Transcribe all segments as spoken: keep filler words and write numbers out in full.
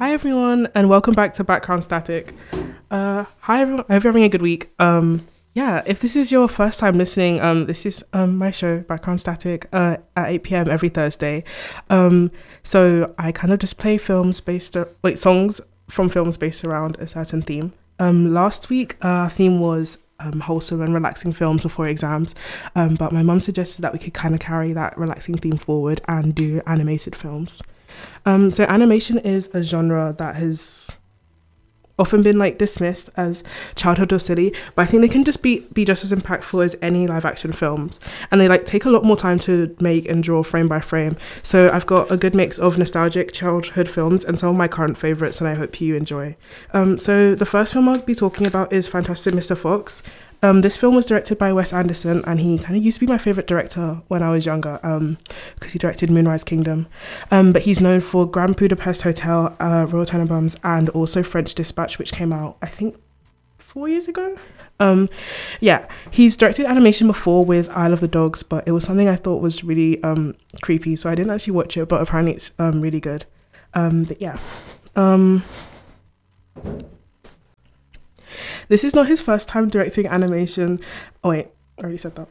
Hi everyone, and welcome back to Background Static. Uh, hi everyone, I hope you're having a good week. Um, yeah, if this is your first time listening, um, this is um my show, Background Static, uh, at eight p.m. every Thursday. Um, so I kind of just play films based, ar- wait, songs from films based around a certain theme. Um, last week, uh, our theme was um, wholesome and relaxing films before exams, um, but my mum suggested that we could kind of carry that relaxing theme forward and do animated films. Um, so animation is a genre that has often been like dismissed as childhood or silly, but I think they can just be be just as impactful as any live action films, and they like take a lot more time to make and draw frame by frame. So I've got a good mix of nostalgic childhood films and some of my current favorites, and I hope you enjoy. Um, so the first film I'll be talking about is Fantastic Mister Fox. Um, this film was directed by Wes Anderson, and he kind of used to be my favorite director when I was younger, um, because he directed Moonrise Kingdom. Um, but he's known for Grand Budapest Hotel, uh, Royal Tenenbaums, and also French Dispatch, which came out, I think, four years ago. Um, yeah, he's directed animation before with Isle of the Dogs, but it was something I thought was really um, creepy, so I didn't actually watch it, but apparently it's um, really good. Um, but yeah. Um, This is not his first time directing animation. Oh wait, I already said that.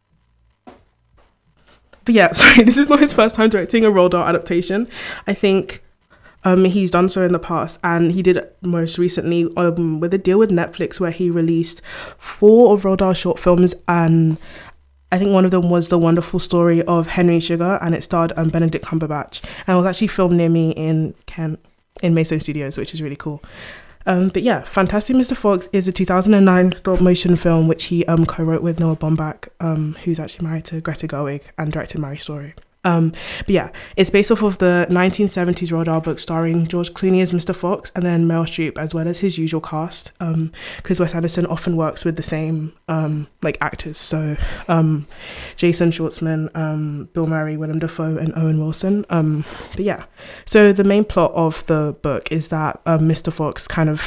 But yeah, sorry, this is not his first time directing a Roald Dahl adaptation. I think um, he's done so in the past, and he did it most recently um, with a deal with Netflix where he released four of Roald Dahl's short films, and I think one of them was The Wonderful Story of Henry Sugar, and it starred um, Benedict Cumberbatch, and it was actually filmed near me in Kent, in Mason Studios, which is really cool. Um, but yeah, Fantastic Mister Fox is a two thousand nine stop motion film which he um, co-wrote with Noah Baumbach, um, who's actually married to Greta Gerwig, and directed Marriage Story. Um, but yeah, it's based off of the nineteen seventies Roald Dahl book starring George Clooney as Mister Fox and then Meryl Streep, as well as his usual cast, because um, Wes Anderson often works with the same um, like actors. So um, Jason Schwartzman, um, Bill Murray, Willem Dafoe, and Owen Wilson. Um, but yeah, so the main plot of the book is that um, Mister Fox kind of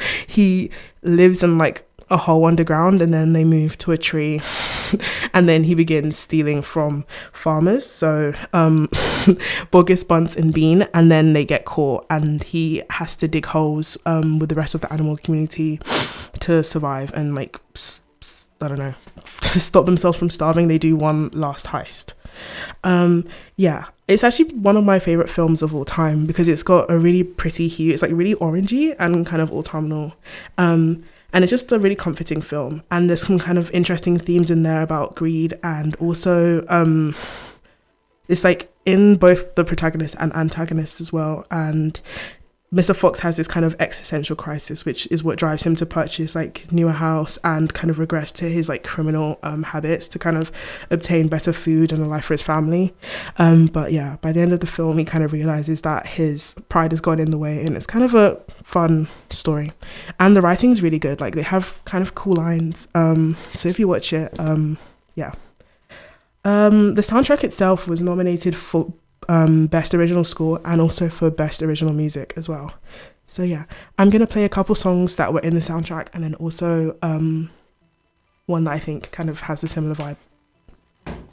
he lives in like a hole underground, and then they move to a tree, and then he begins stealing from farmers, so um Bogus, Bunce, and Bean, and then they get caught, and he has to dig holes um with the rest of the animal community to survive and like I don't know to stop themselves from starving. They do one last heist. Um yeah, it's actually one of my favorite films of all time because it's got a really pretty hue. It's like really orangey and kind of autumnal, um and it's just a really comforting film, and there's some kind of interesting themes in there about greed, and also um it's like in both the protagonist and antagonist as well. And Mister Fox has this kind of existential crisis, which is what drives him to purchase like newer house and kind of regress to his like criminal um, habits to kind of obtain better food and a life for his family. Um, but yeah, by the end of the film, he kind of realizes that his pride has gone in the way, and it's kind of a fun story. And the writing's really good. Like they have kind of cool lines. Um, so if you watch it, um, yeah. Um, the soundtrack itself was nominated for Um, best original score and also for best original music as well. So yeah, I'm gonna play a couple songs that were in the soundtrack, and then also um, one that I think kind of has a similar vibe.